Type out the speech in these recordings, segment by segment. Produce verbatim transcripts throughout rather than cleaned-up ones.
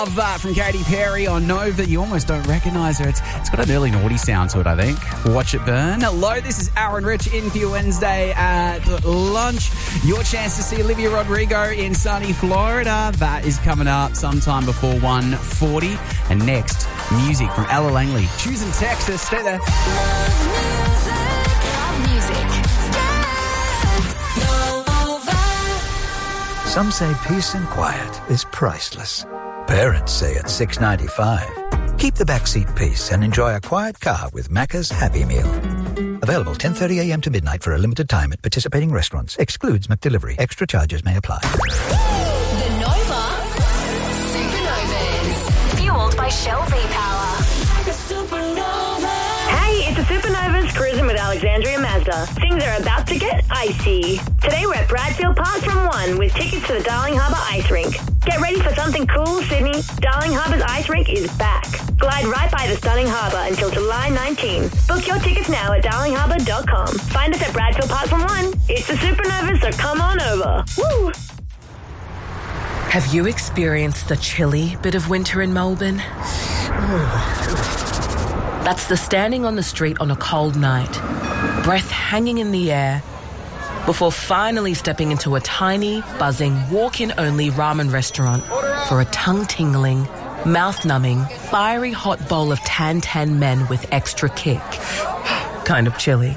Love that from Katy Perry on Nova. You almost don't recognise her. It's It's got an early naughty sound to it, I think. Watch it burn. Hello, this is Aaron Rich in for your Wednesday at lunch. Your chance to see Olivia Rodrigo in sunny Florida. That is coming up sometime before one forty. And next, music from Ella Langley. Choosing Texas. Stay there. Some say peace and quiet is priceless. Parents say it's six dollars ninety-five. Keep the backseat peace and enjoy a quiet car with Macca's Happy Meal. Available ten thirty a m to midnight for a limited time at participating restaurants. Excludes McDelivery. Extra charges may apply. The Nova Supernovas. Fueled by Shell V-Power. Hey, it's the Supernovas cruising with Alexandria Mazda. Things are about to get icy. Today we're at Bradfield Park from one with tickets to the Darling Harbour Ice Rink. Get ready for something cool, Sydney. Darling Harbour's Ice Rink is back. Glide right by the stunning harbour until July nineteenth. Book your tickets now at darling harbour dot com. Find us at Bradfield Park from one. It's the Supernovas, so come on over. Woo! Have you experienced the chilly bit of winter in Melbourne? That's the standing on the street on a cold night, breath hanging in the air, before finally stepping into a tiny, buzzing, walk-in-only ramen restaurant for a tongue-tingling, mouth-numbing, fiery hot bowl of tan-tan men with extra kick. Kind of chilly.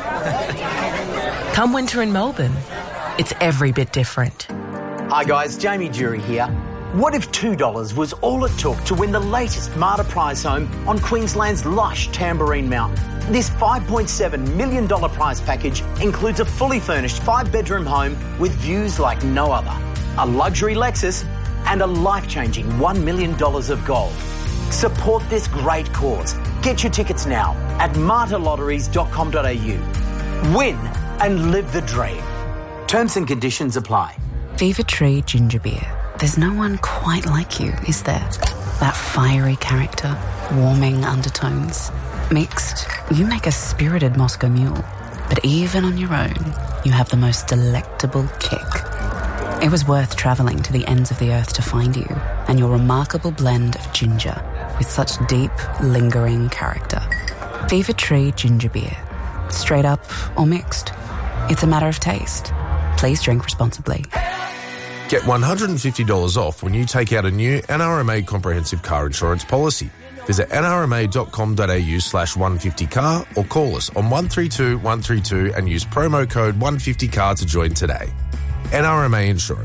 Come winter in Melbourne, it's every bit different. Hi guys, Jamie Jury here. What if two dollars was all it took to win the latest Marta prize home on Queensland's lush Tamborine Mountain? This five point seven million dollars prize package includes a fully furnished five-bedroom home with views like no other, a luxury Lexus, and a life-changing one million dollars of gold. Support this great cause. Get your tickets now at marta lotteries dot com dot a u. Win and live the dream. Terms and conditions apply. Fever Tree Ginger Beer. There's no one quite like you, is there? That fiery character, warming undertones. Mixed, you make a spirited Moscow Mule. But even on your own, you have the most delectable kick. It was worth travelling to the ends of the earth to find you, and your remarkable blend of ginger with such deep, lingering character. Fever Tree Ginger Beer. Straight up or mixed. It's a matter of taste. Please drink responsibly. Get one hundred fifty dollars off when you take out a new N R M A comprehensive car insurance policy. Visit n r m a dot com dot a u slash one fifty car or call us on one three two one three two and use promo code one fifty car to join today. N R M A Insurance.